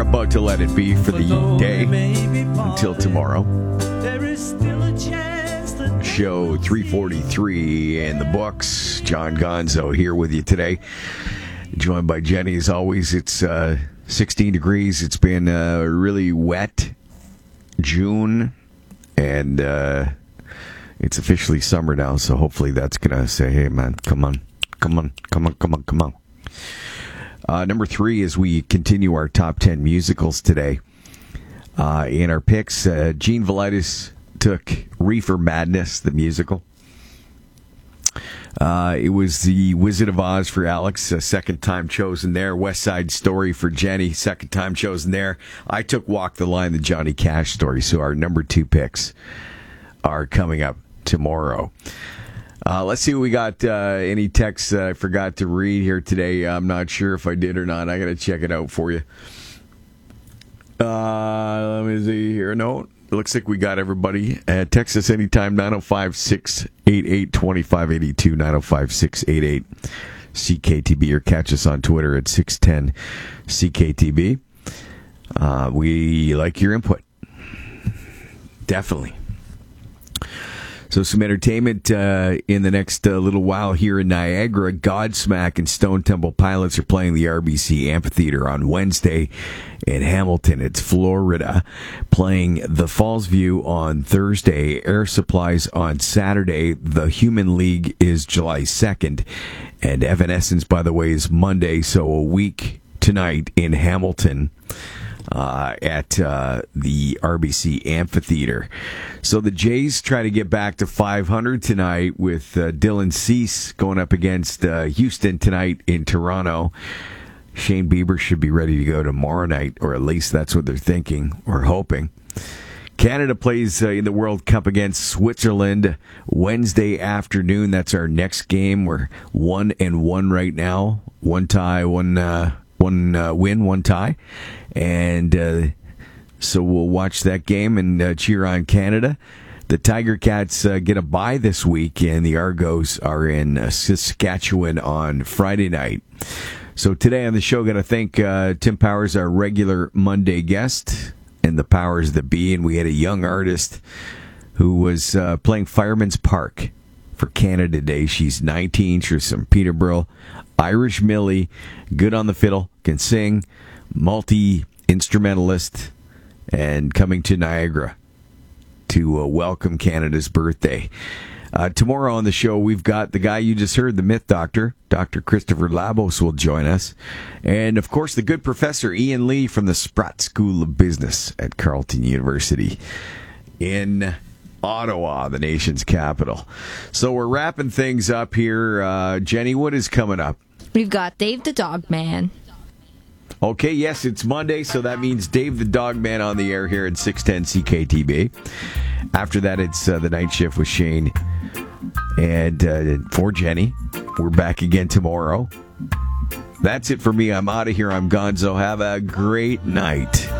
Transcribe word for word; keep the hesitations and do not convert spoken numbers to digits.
about to let it be for the day until tomorrow. Show three forty-three in the books. John Gonzo here with you today. Joined by Jenny as always. It's uh, sixteen degrees. It's been uh, really wet June. And uh, it's officially summer now. So hopefully that's going to say, hey, man, come on. Come on. Come on. Come on. Come on. Uh, number three, as we continue our top ten musicals today, uh, in our picks, uh, Gene Velitis took Reefer Madness, the musical. Uh, it was The Wizard of Oz for Alex, a second time chosen there. West Side Story for Jenny, second time chosen there. I took Walk the Line, the Johnny Cash story. So our number two picks are coming up tomorrow. Uh, let's see what we got. Uh, any texts that I forgot to read here today. I'm not sure if I did or not. I got to check it out for you. Uh, let me see here. No, it looks like we got everybody. Uh, text us anytime, nine oh five, six eight eight, two five eight two, nine oh five, six eight eight, C K T B, or catch us on Twitter at six ten C K T B. Uh, we like your input. Definitely. So some entertainment uh, in the next uh, little while here in Niagara. Godsmack and Stone Temple Pilots are playing the R B C Amphitheater on Wednesday. In Hamilton, it's Florida, playing the Falls View on Thursday. Air Supplies on Saturday. The Human League is July second. And Evanescence, by the way, is Monday, so a week tonight in Hamilton. Uh, at uh, the R B C Amphitheater. So the Jays try to get back to five hundred tonight with uh, Dylan Cease going up against uh, Houston tonight in Toronto. Shane Bieber should be ready to go tomorrow night, or at least that's what they're thinking or hoping. Canada plays uh, in the World Cup against Switzerland Wednesday afternoon. That's our next game. We're one and one right now. One tie, one uh, one uh, win, one tie. And uh, so we'll watch that game and uh, cheer on Canada. The Tiger Cats uh, get a bye this week, and the Argos are in uh, Saskatchewan on Friday night. So today on the show, going to thank uh, Tim Powers, our regular Monday guest, and the powers that be. And we had a young artist who was uh, playing Fireman's Park for Canada Day. She's nineteen. She's from Peterborough. Irish Millie, good on the fiddle, can sing, multi-instrumentalist, and coming to Niagara to uh, welcome Canada's birthday. Uh, tomorrow on the show, we've got the guy you just heard, the Myth Doctor. Doctor Christopher Labos will join us. And, of course, the good professor Ian Lee from the Sprott School of Business at Carleton University in Ottawa, the nation's capital. So we're wrapping things up here. Uh, Jenny, what is coming up? We've got Dave the Dog Man. Okay, yes, it's Monday, so that means Dave the Dog Man on the air here at six ten C K T B. After that, it's uh, the night shift with Shane and uh, for Jenny. We're back again tomorrow. That's it for me. I'm out of here. I'm Gonzo. Have a great night.